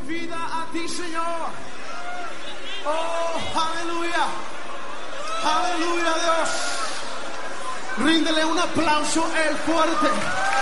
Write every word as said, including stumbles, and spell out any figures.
vida a ti, Señor. Oh, aleluya. Aleluya, Dios. Ríndele un aplauso el fuerte.